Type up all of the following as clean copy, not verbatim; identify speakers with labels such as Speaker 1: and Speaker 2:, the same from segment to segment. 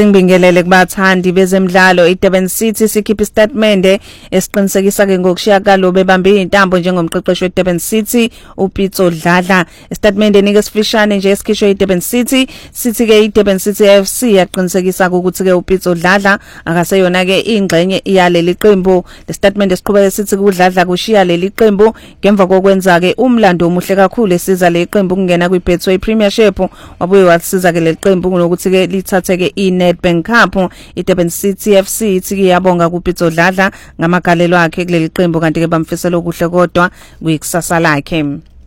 Speaker 1: Ngibingelele kubathandi bezemidlalo iDurban City sikhipha istatement esiqinisekisa ke ngokushiya kalo bebambe intambo njengomqeqeshi weDurban City uPitso Dladla. Istatement enike sifishane nje esikhishwe iDurban City sithi ke iDurban City FC yaqinisekisa ukuthi ke uPitso Dladla akaseyona ke ingxenye iyaleli qembu. Le statement esiqhubeka sithi kuDladla kushiya leli qembu ngemva kokwenza ke umlando omuhle kakhulu esiza le qembu kungena kwiBetway Premiership wabuye wasiza ke le qembu ngokuthi ke lithathe ke Nedbank Cup. iDurban City FC ithi yabonga kuPitso Dladla ngamagalelo akhe kuleli qembu kanti ke bamfisela okuhle kodwa kuyikusasa lakhe.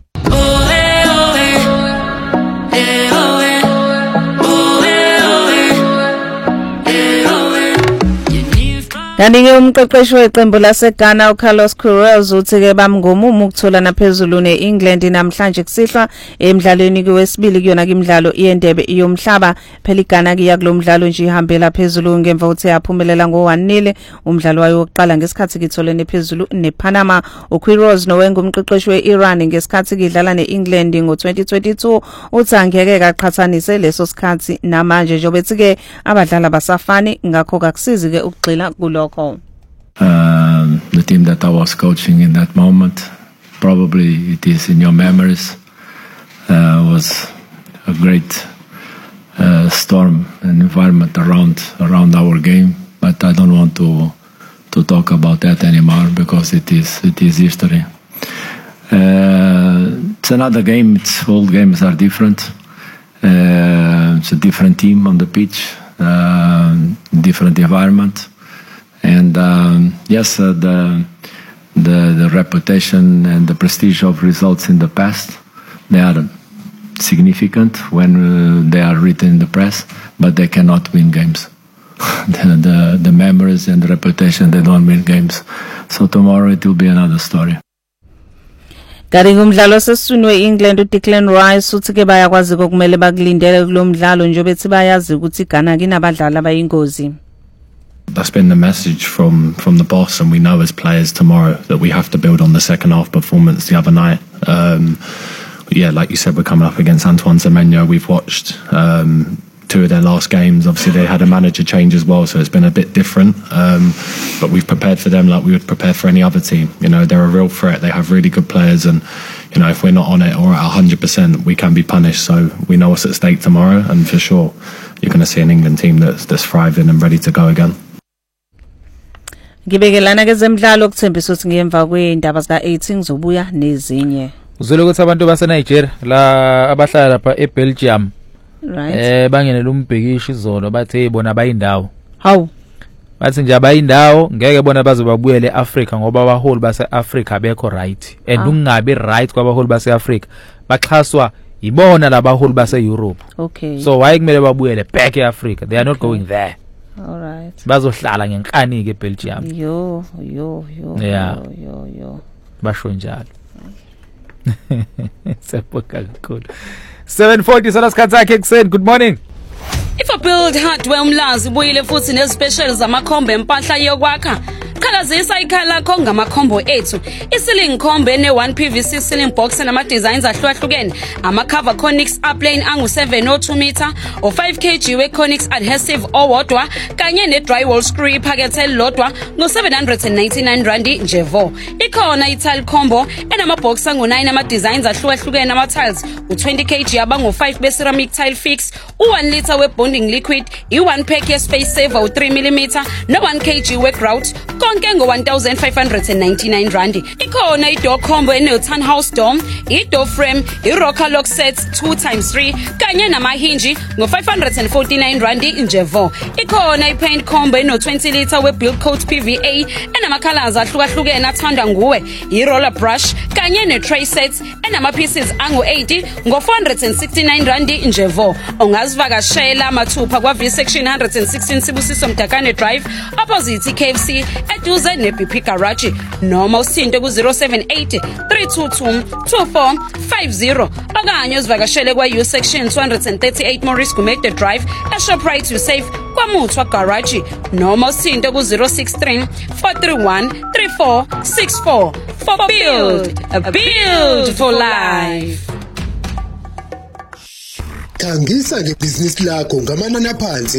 Speaker 1: Kanti ke umqeqeshi weqembu laseGhana uCarlos Queiroz uthi ke bamngomumu ukuthola naphezulu neEngland namhlanje kusihlwa emidlalweni kwesibili kuyona imidlalo iendebe yomhlaba. Phela iGhana kiya kulomdlalo nje ihambela phezulu ngemva ukuthi yaphumelela ngo-1-0 umdlalo wayo wokuqala ngesikhathi kitholene phezulu nePanama. uQueiroz nowenga umqeqeshi weIran ngesikhathi kidlala neEngland ngo-2022 uthi angeke kaqhathanise leso sikhathi namanje njengoba ethi ke abadlali basafani ngakho kakusizi ke ukugxila kulo.
Speaker 2: The team that I was coaching in that moment, probably it is in your memories, was a great storm and environment around our game. But I don't want to talk about that anymore because it is history. It's another game. All games are different. It's a different team on the pitch, different environment. And yes, the reputation and the prestige of results in the past, they are significant when they are written in the press, but they cannot win games. the memories and the reputation, they don't win games. So tomorrow it will be another story.
Speaker 1: Kanti umdlalo sesiswini weEngland uDeclan Rice uthi ke bayakwazi kokumele bakulindele kulomdlalo njengoba ethi bayazi ukuthi iGhana kinabadlali abayingozi.
Speaker 3: That's been the message from the boss, and we know as players tomorrow that we have to build on the second half performance the other night. Yeah, like you said, we're coming up against Antoine Semenyo. We've watched two of their last games. Obviously, they had a manager change as well, so it's been a bit different. But we've prepared for them like we would prepare for any other team. You know, they're a real threat. They have really good players, and you know, if we're not on it or at 100%, we can be punished. So we know what's at stake tomorrow, and for sure, you're going to see an England team that's thriving and ready to go again.
Speaker 1: Ngibekelana kezemidlalo ukuthembisa ukuthi ngemva kweindaba zika 18 zobuya nezinye.
Speaker 4: Uzwele ukuthi abantu base Nigeria la abahlala lapha eBelgium
Speaker 1: right
Speaker 4: bangenela umbhekishi izolo bathe bona bayindawo.
Speaker 1: Hawu
Speaker 4: bathi nje abayindawo ngeke bona bazobabuyele eAfrica ngoba abaholi base Africa bekho right and ungabi right kwabaholi base Africa baxhaswa ibona labaholi base Europe.
Speaker 1: Okay,
Speaker 4: so why kumele babuyele back eAfrica? They are not going there.
Speaker 1: All right.
Speaker 4: Bazohlala ngenkani ke eBelgium.
Speaker 1: Yo.
Speaker 4: Yeah. Yo. Basho njalo. Sephoka kakhulu. 7:40 sonasikhathi sakhe kuseni. Good morning.
Speaker 5: If a build hardware umlazi buyile futhi nezespecials zamakhombo empahla yokwakha qhakazisa ikhala lakho ngamakhombo ethu. Isiling khombe ne1 PVC ceiling box nama designs ahlukahlukene. Ama cover Conix upplane angu702 meter o 5 kg we Conix adhesive owodwa kanye ne drywall screw iphakethe elilodwa ngo799 randi nje vo. Ikhona itile combo enama box angu9 ama designs ahlukahlukene ama tiles u20 kg abangu 5 be ceramic tile fix u1 liter we bonding liquid i1 pack ye space saver u3 mm no 1 kg we grout konke ngo1599 randi. Ikhona idoor combo ene townhouse dome, idoor frame, irocker lock set 2x3 kanye nama hinge ngo549 randi njevo. Ikhona ipaint combo eno 20 liter we build coat PVA enama colors ahlukahlukene athanda nguwe, iroller brush kanye ne tray set enama pieces angu80 ngo469 randi njevo. Ungazivakashela mathupha kwa V section 116 Sibusiso Mdakane Drive opposite KFC eduze neBP Garage noma usinte ku078 322 2450 okanye uzivakashele kwa U section 238 Maurice Gumede Drive eShoprite to Save kwaMuthwa Garage noma usinte ku063 431 3464 for build for life.
Speaker 6: Khangisa ngebhizinisi lakho ngamanani aphansi